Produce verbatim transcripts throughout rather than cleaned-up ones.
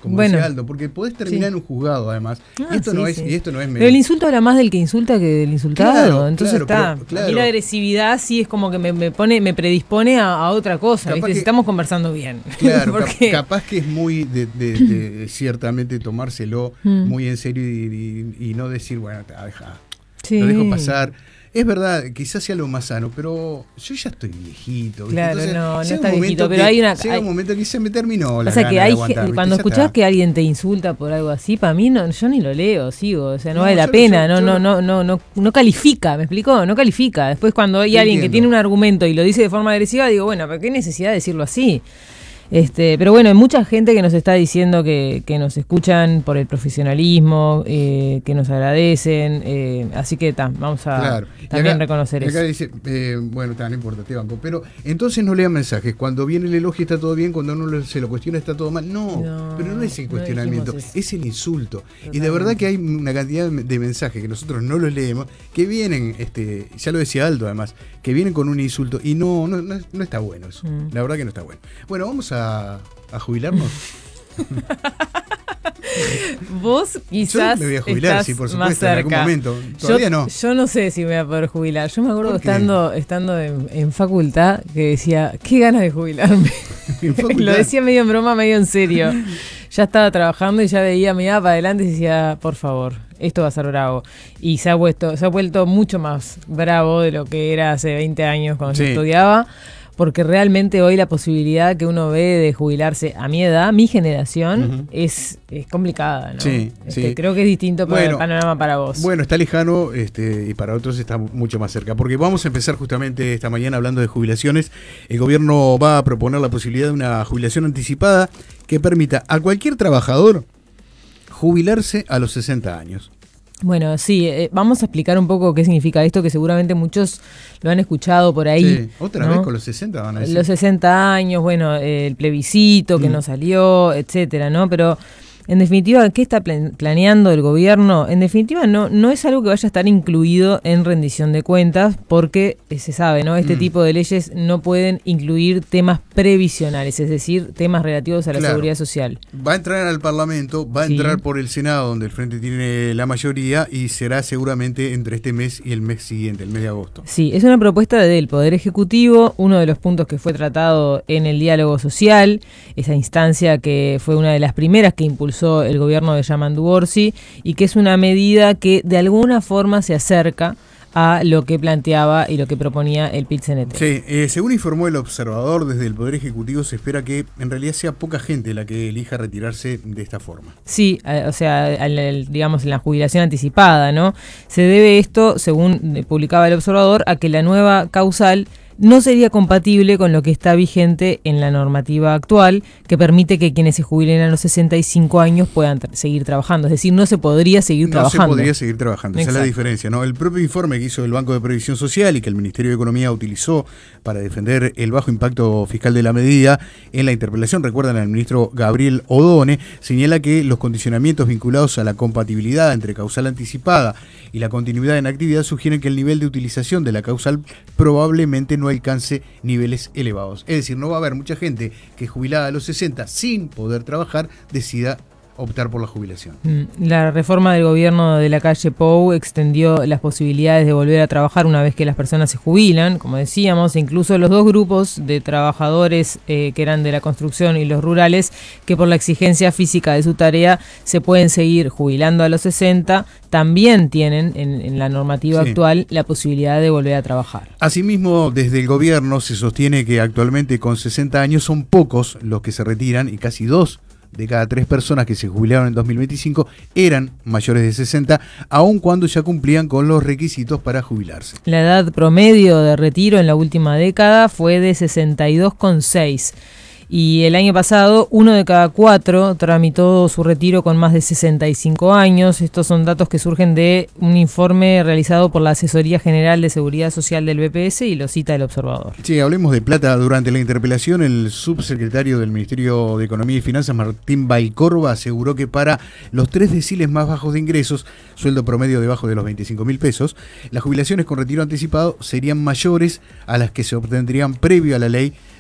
como bueno, decía Aldo, porque podés terminar sí. en un juzgado además. Ah, y, esto sí, no es, sí. y esto no es Pero el insulto habla más del que insulta que del insultado. Claro, Entonces claro, está. pero, claro. A mí la agresividad sí es como que me, me pone, me predispone a, a otra cosa. ¿Viste? Que, si estamos conversando bien. Claro, Porque... capaz que es muy de, de, de, de ciertamente tomárselo mm. muy en serio y, y, y no decir, bueno, te deja, sí. lo dejo pasar. Es verdad, quizás sea lo más sano, pero yo ya estoy viejito. ¿viste? Claro, Entonces, no, no está viejito, que, pero hay una... Llega hay, un momento que se me terminó la O sea, gana que hay de aguantar, gente, cuando escuchás que alguien te insulta por algo así, para mí no, yo ni lo leo, sigo, o sea, no, no vale la pena, yo, no, yo, no, no, no, no, no califica, ¿me explicó? No califica. Después cuando hay alguien entiendo. que tiene un argumento y lo dice de forma agresiva, digo, bueno, pero qué necesidad de decirlo así. Este, pero bueno, hay mucha gente que nos está diciendo que, que nos escuchan por el profesionalismo, eh, que nos agradecen, eh, así que ta, vamos a claro. también acá, reconocer acá eso. Dice, eh, bueno, ta, no importa, te banco, pero entonces no lean mensajes, cuando viene el elogio está todo bien, cuando uno se lo cuestiona está todo mal, no, no pero no es el cuestionamiento, no es el insulto. Totalmente. Y de verdad que hay una cantidad de mensajes que nosotros no los leemos, que vienen, este, ya lo decía Aldo además, que vienen con un insulto y no, no, no, no está bueno eso, mm. la verdad que no está bueno. Bueno, vamos a A, a jubilarnos. Vos quizás yo me voy a jubilar, estás sí, por supuesto, más cerca. En algún momento. Todavía yo, no. Yo no sé si me voy a poder jubilar. Yo me acuerdo estando, estando en, en facultad que decía, qué ganas de jubilarme. Lo decía medio en broma, medio en serio. Ya estaba trabajando y ya veía, miraba para adelante y decía, por favor, esto va a ser bravo. Y se ha vuelto, se ha vuelto mucho más bravo de lo que era hace veinte años cuando sí. yo estudiaba. Porque realmente hoy la posibilidad que uno ve de jubilarse a mi edad, mi generación, uh-huh. es, es complicada, ¿no? Sí, este, sí. Creo que es distinto para bueno, el panorama para vos. Bueno, está lejano este, y para otros está mucho más cerca. Porque vamos a empezar justamente esta mañana hablando de jubilaciones. El gobierno va a proponer la posibilidad de una jubilación anticipada que permita a cualquier trabajador jubilarse a los sesenta años. Bueno, sí, eh, vamos a explicar un poco qué significa esto, que seguramente muchos lo han escuchado por ahí. Sí, otra ¿no? vez con los sesenta van a decir. Los sesenta años, bueno, eh, el plebiscito que mm. no salió, etcétera, ¿no? Pero en definitiva, ¿qué está plan- planeando el gobierno? En definitiva, no, no es algo que vaya a estar incluido en rendición de cuentas, porque eh, se sabe, ¿no? Este mm. tipo de leyes no pueden incluir temas previsionales, es decir, temas relativos a la claro. seguridad social. Va a entrar al Parlamento, va a sí. entrar por el Senado, donde el Frente tiene la mayoría, y será seguramente entre este mes y el mes siguiente, el mes de agosto. Sí, es una propuesta del Poder Ejecutivo, uno de los puntos que fue tratado en el diálogo social, esa instancia que fue una de las primeras que impulsó el gobierno de Yamandu Orsi, y que es una medida que de alguna forma se acerca a lo que planteaba y lo que proponía el P I T C N T. Sí, eh, según informó el observador, desde el Poder Ejecutivo se espera que en realidad sea poca gente la que elija retirarse de esta forma. Sí, eh, o sea, al, al, digamos en la jubilación anticipada, ¿no? Se debe esto, según publicaba el observador, a que la nueva causal no sería compatible con lo que está vigente en la normativa actual, que permite que quienes se jubilen a los sesenta y cinco años puedan tra- seguir trabajando. Es decir, no se podría seguir no trabajando. No se podría seguir trabajando, esa es la diferencia, ¿no? El propio informe que hizo el Banco de Previsión Social y que el Ministerio de Economía utilizó para defender el bajo impacto fiscal de la medida, en la interpelación, recuerdan al ministro Gabriel Odone, señala que los condicionamientos vinculados a la compatibilidad entre causal anticipada y la continuidad en actividad sugieren que el nivel de utilización de la causal probablemente no alcance niveles elevados. Es decir, no va a haber mucha gente que jubilada a los sesenta sin poder trabajar decida optar por la jubilación. La reforma del gobierno de la calle Pou extendió las posibilidades de volver a trabajar una vez que las personas se jubilan, como decíamos, incluso los dos grupos de trabajadores eh, que eran de la construcción y los rurales, que por la exigencia física de su tarea se pueden seguir jubilando a los sesenta, también tienen en, en la normativa sí. actual la posibilidad de volver a trabajar. Asimismo, desde el gobierno se sostiene que actualmente con sesenta años son pocos los que se retiran y casi dos de cada tres personas que se jubilaron en dos mil veinticinco eran mayores de sesenta, aun cuando ya cumplían con los requisitos para jubilarse. La edad promedio de retiro en la última década fue de sesenta y dos coma seis. Y el año pasado, uno de cada cuatro tramitó su retiro con más de sesenta y cinco años. Estos son datos que surgen de un informe realizado por la Asesoría General de Seguridad Social del B P S y lo cita el observador. Sí, hablemos de plata. Durante la interpelación, el subsecretario del Ministerio de Economía y Finanzas, Martín Valcorba, aseguró que para los tres deciles más bajos de ingresos, sueldo promedio debajo de los veinticinco mil pesos, las jubilaciones con retiro anticipado serían mayores a las que se obtendrían previo a la ley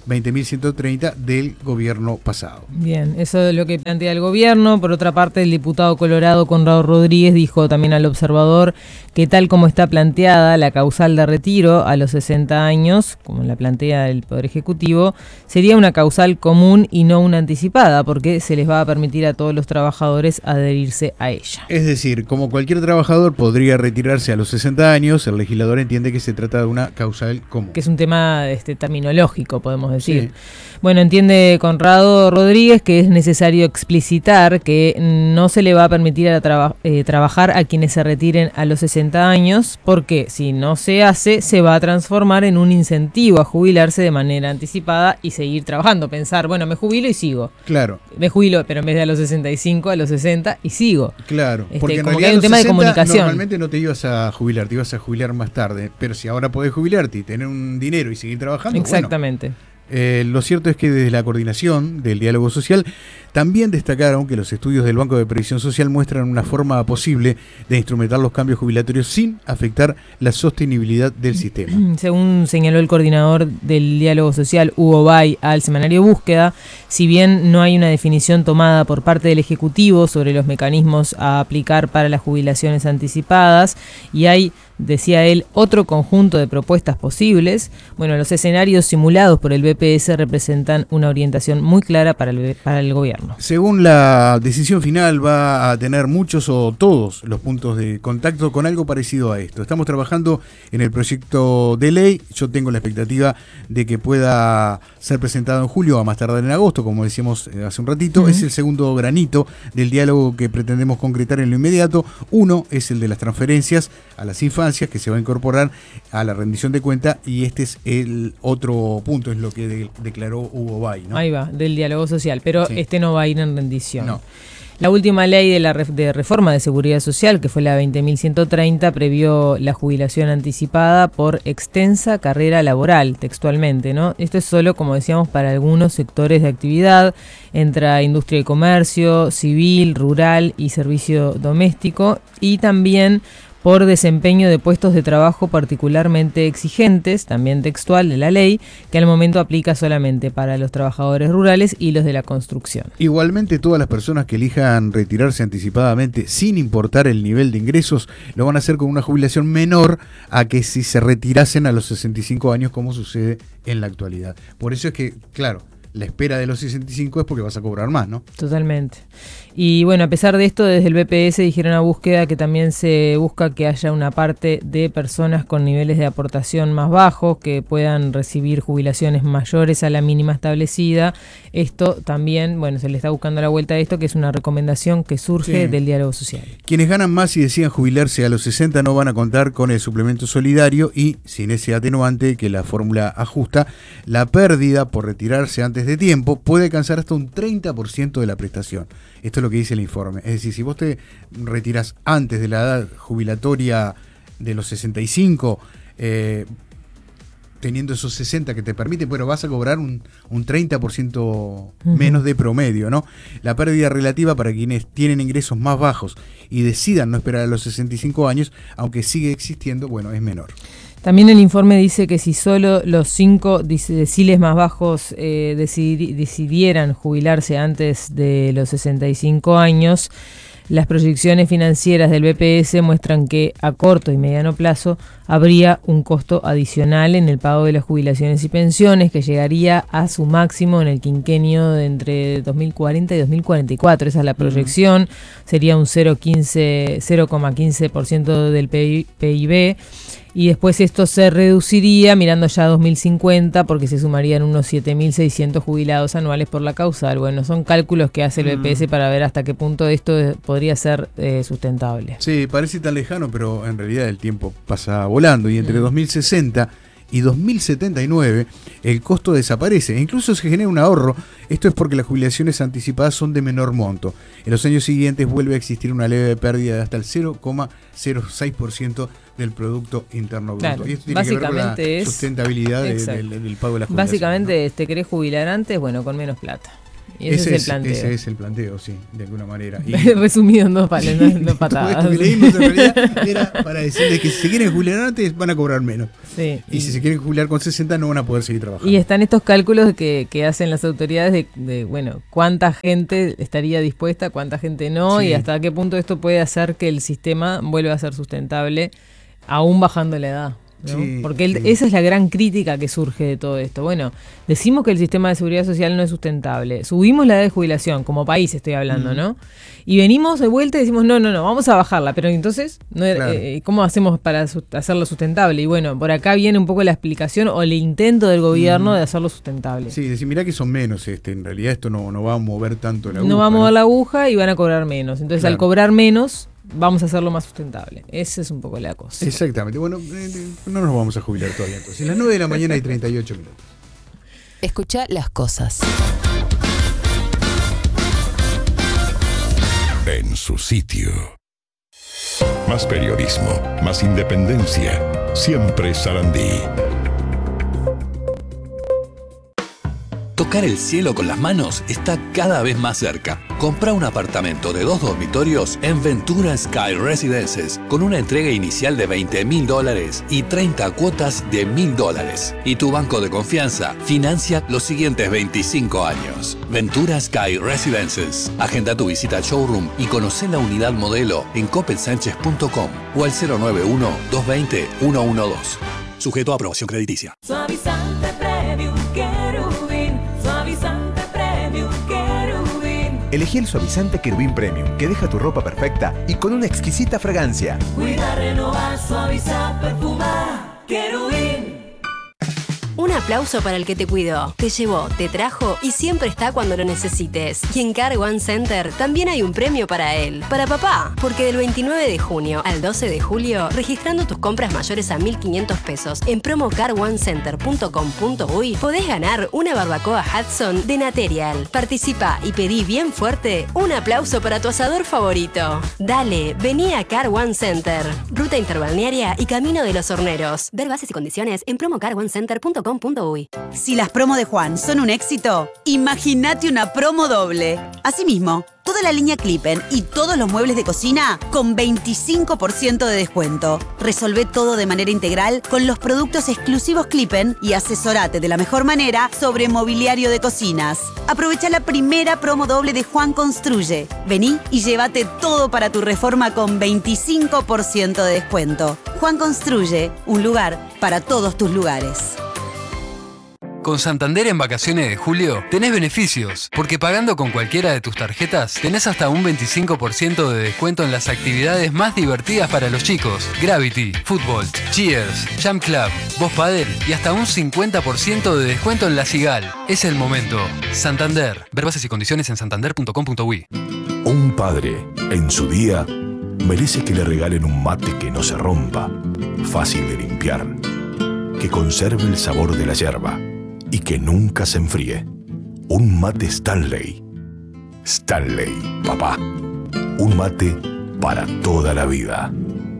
veinte mil ciento treinta del gobierno pasado. Bien, eso es lo que plantea el gobierno. Por otra parte, el diputado colorado Conrado Rodríguez dijo también al Observador que tal como está planteada la causal de retiro a los sesenta años, como la plantea el Poder Ejecutivo, sería una causal común y no una anticipada, porque se les va a permitir a todos los trabajadores adherirse a ella. Es decir, como cualquier trabajador podría retirarse a los sesenta años, el legislador entiende que se trata de una causal común. Que es un tema este, terminológico, podemos decir. Sí. Bueno, entiende Conrado Rodríguez que es necesario explicitar que no se le va a permitir a traba, eh, trabajar a quienes se retiren a los sesenta años, porque si no se hace, se va a transformar en un incentivo a jubilarse de manera anticipada y seguir trabajando. Pensar, bueno, me jubilo y sigo. Claro. Me jubilo, pero en vez de a los sesenta y cinco, a los sesenta y sigo. Claro, este, porque en como realidad que hay un tema sesenta, de comunicación. Normalmente no te ibas a jubilar, te ibas a jubilar más tarde, pero si ahora podés jubilarte y tener un dinero y seguir trabajando. Exactamente. Bueno, Eh, lo cierto es que desde la coordinación del diálogo social también destacaron que los estudios del Banco de Previsión Social muestran una forma posible de instrumentar los cambios jubilatorios sin afectar la sostenibilidad del sistema. Según señaló el coordinador del diálogo social, Hugo Bay, al semanario Búsqueda, si bien no hay una definición tomada por parte del Ejecutivo sobre los mecanismos a aplicar para las jubilaciones anticipadas, y hay, decía él, otro conjunto de propuestas posibles, bueno, los escenarios simulados por el B P S representan una orientación muy clara para el, para el gobierno. Según la decisión final, va a tener muchos o todos los puntos de contacto con algo parecido a esto. Estamos trabajando en el proyecto de ley. Yo tengo la expectativa de que pueda ser presentado en julio, a más tardar en agosto, como decíamos hace un ratito. Uh-huh. Es el segundo granito del diálogo que pretendemos concretar en lo inmediato. Uno es el de las transferencias a las infancias, que se va a incorporar a la rendición de cuenta, y este es el otro punto, es lo que de, declaró Hugo Bay, ¿no? Ahí va, del diálogo social, pero sí. Este no va a ir en rendición. No. La última ley de la de reforma de seguridad social, que fue la veinte mil ciento treinta, previó la jubilación anticipada por extensa carrera laboral, textualmente, ¿no? Esto es solo, como decíamos, para algunos sectores de actividad, entra industria y comercio, civil, rural y servicio doméstico, y también por desempeño de puestos de trabajo particularmente exigentes, también textual de la ley, que al momento aplica solamente para los trabajadores rurales y los de la construcción. Igualmente, todas las personas que elijan retirarse anticipadamente, sin importar el nivel de ingresos, lo van a hacer con una jubilación menor a que si se retirasen a los sesenta y cinco años, como sucede en la actualidad. Por eso es que, claro, la espera de los sesenta y cinco es porque vas a cobrar más, ¿no? Totalmente. Y bueno, a pesar de esto, desde el B P S dijeron a Búsqueda que también se busca que haya una parte de personas con niveles de aportación más bajos que puedan recibir jubilaciones mayores a la mínima establecida. Esto también, bueno, se le está buscando la vuelta a esto, que es una recomendación que surge sí. del diálogo social. Quienes ganan más y decían jubilarse a los sesenta no van a contar con el suplemento solidario y, sin ese atenuante que la fórmula ajusta, la pérdida por retirarse antes de tiempo puede alcanzar hasta un treinta por ciento de la prestación. Esto es lo que dice el informe. Es decir, si vos te retirás antes de la edad jubilatoria de los sesenta y cinco, eh, teniendo esos sesenta que te permiten, bueno, vas a cobrar un, un treinta por ciento menos de promedio, ¿no? La pérdida relativa para quienes tienen ingresos más bajos y decidan no esperar a los sesenta y cinco años, aunque sigue existiendo, bueno, es menor. También el informe dice que si solo los cinco deciles más bajos eh, decidi- decidieran jubilarse antes de los sesenta y cinco años, las proyecciones financieras del B P S muestran que a corto y mediano plazo habría un costo adicional en el pago de las jubilaciones y pensiones que llegaría a su máximo en el quinquenio de entre dos mil cuarenta y dos mil cuarenta y cuatro. Esa es la proyección. Uh-huh. Sería un cero coma quince por ciento del P I B. Y después esto se reduciría mirando ya a dos mil cincuenta porque se sumarían unos siete mil seiscientos jubilados anuales por la causal. Bueno, son cálculos que hace el B P S para ver hasta qué punto esto podría ser eh, sustentable. Sí, parece tan lejano, pero en realidad el tiempo pasa volando y entre mm. dos mil sesenta y dos mil setenta y nueve el costo desaparece e incluso se genera un ahorro. Esto es porque las jubilaciones anticipadas son de menor monto. En los años siguientes vuelve a existir una leve pérdida de hasta el cero coma cero seis por ciento del Producto Interno Bruto. Claro, y esto tiene que ver con la es, sustentabilidad de, del, del pago de la jubilación. Básicamente, ¿no? ¿Te querés jubilar antes? Bueno, con menos plata. Y ese, ese es el planteo. Ese es el planteo, sí, de alguna manera. Y resumido en dos, pales, en dos patadas. Todo esto que leímos en realidad era para decirles que si se quieren jubilar antes van a cobrar menos. Sí. Y, y si se quieren jubilar con sesenta no van a poder seguir trabajando. Y están estos cálculos que, que hacen las autoridades de, de, bueno, cuánta gente estaría dispuesta, cuánta gente no, sí. Y hasta qué punto esto puede hacer que el sistema vuelva a ser sustentable, aún bajando la edad. ¿No? Sí, porque el, sí. esa es la gran crítica que surge de todo esto. Bueno, decimos que el sistema de seguridad social no es sustentable, subimos la edad de jubilación, como país estoy hablando, mm. ¿no? Y venimos de vuelta y decimos, no, no, no, vamos a bajarla, pero entonces, no, claro. eh, ¿cómo hacemos para su- hacerlo sustentable? Y bueno, por acá viene un poco la explicación o el intento del gobierno mm. de hacerlo sustentable. Sí, decir, mirá que son menos, este, en realidad esto no, no va a mover tanto la aguja. No va a mover ¿no? la aguja y van a cobrar menos. Entonces, claro. al cobrar menos, vamos a hacerlo más sustentable. Esa es un poco la cosa. Exactamente. Bueno, eh, no nos vamos a jubilar todavía entonces. A las nueve de la mañana y treinta y ocho minutos. Escucha las cosas. En su sitio. Más periodismo, más independencia. Siempre Sarandí. Tocar el cielo con las manos está cada vez más cerca. Compra un apartamento de dos dormitorios en Ventura Sky Residences con una entrega inicial de veinte mil dólares y treinta cuotas de mil dólares. Y tu banco de confianza financia los siguientes veinticinco años. Ventura Sky Residences. Agenda tu visita al showroom y conoce la unidad modelo en coppel sánchez punto com o al cero nueve uno, dos dos cero, uno uno dos. Sujeto a aprobación crediticia. Suavizante Premium Querubín. Suavizante Premium Querubín. Elegí el suavizante Querubín Premium, que deja tu ropa perfecta y con una exquisita fragancia. Cuida, renovar, suavizar, perfumar. Querubín. Un aplauso para el que te cuidó, te llevó, te trajo y siempre está cuando lo necesites. Y en Car One Center también hay un premio para él, para papá, porque del veintinueve de junio al doce de julio, registrando tus compras mayores a mil quinientos pesos en promo car one center punto com punto uy, podés ganar una barbacoa Hudson de Naterial. Participa y pedí bien fuerte un aplauso para tu asador favorito. Dale, vení a Car One Center, ruta interbalnearia y camino de los horneros. Ver bases y condiciones en promo car one center punto com. Si las promos de Juan son un éxito, imagínate una promo doble. Asimismo, toda la línea Clippen y todos los muebles de cocina con veinticinco por ciento de descuento. Resolvé todo de manera integral con los productos exclusivos Clippen y asesorate de la mejor manera sobre mobiliario de cocinas. Aprovecha la primera promo doble de Juan Construye. Vení y llévate todo para tu reforma con veinticinco por ciento de descuento. Juan Construye, un lugar para todos tus lugares. Con Santander en vacaciones de julio tenés beneficios, porque pagando con cualquiera de tus tarjetas tenés hasta un veinticinco por ciento de descuento en las actividades más divertidas para los chicos. Gravity, fútbol, Cheers, Jam Club, Voz Padel y hasta un cincuenta por ciento de descuento en la Sigal. Es el momento. Santander. Ver bases y condiciones en santander punto com punto uy. Un padre, en su día, merece que le regalen un mate que no se rompa, fácil de limpiar, que conserve el sabor de la yerba y que nunca se enfríe. Un mate Stanley. Stanley, papá. Un mate para toda la vida.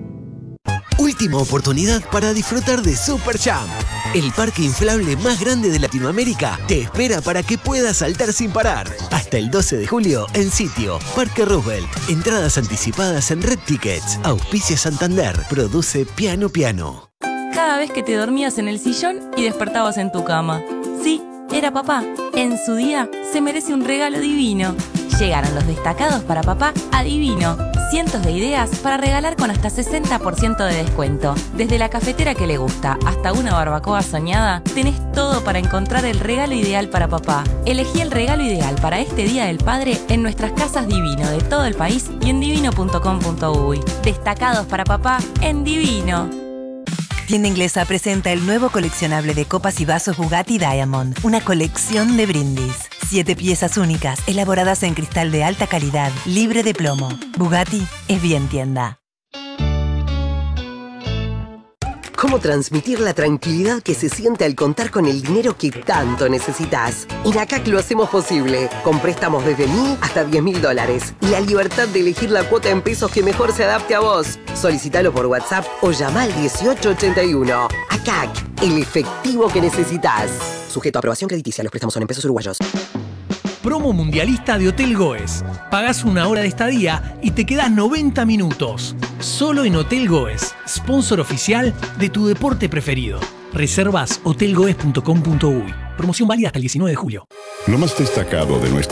Última oportunidad para disfrutar de Super Jump. El parque inflable más grande de Latinoamérica te espera para que puedas saltar sin parar. Hasta el doce de julio en sitio Parque Roosevelt. Entradas anticipadas en Red Tickets. Auspicia Santander. Produce Piano Piano. Cada vez que te dormías en el sillón y despertabas en tu cama. Sí, era papá. En su día se merece un regalo divino. Llegaron los destacados para papá a Divino. Cientos de ideas para regalar con hasta sesenta por ciento de descuento. Desde la cafetera que le gusta hasta una barbacoa soñada, tenés todo para encontrar el regalo ideal para papá. Elegí el regalo ideal para este Día del Padre en nuestras casas Divino de todo el país y en divino punto com punto uy. Destacados para papá en Divino. Tienda Inglesa presenta el nuevo coleccionable de copas y vasos Bugatti Diamond, una colección de brindis. Siete piezas únicas, elaboradas en cristal de alta calidad, libre de plomo. Bugatti es bien tienda. ¿Cómo transmitir la tranquilidad que se siente al contar con el dinero que tanto necesitas? En A C A C lo hacemos posible, con préstamos desde mil hasta diez mil dólares. Y la libertad de elegir la cuota en pesos que mejor se adapte a vos. Solicítalo por WhatsApp o llama al dieciocho ochenta y uno. A C A C, el efectivo que necesitas. Sujeto a aprobación crediticia, los préstamos son en pesos uruguayos. Promo mundialista de Hotel Goes. Pagás una hora de estadía y te quedás noventa minutos. Solo en Hotel Goes, sponsor oficial de tu deporte preferido. Reservas hotel goes punto com punto uy. Promoción válida hasta el diecinueve de julio. Lo más destacado de nuestra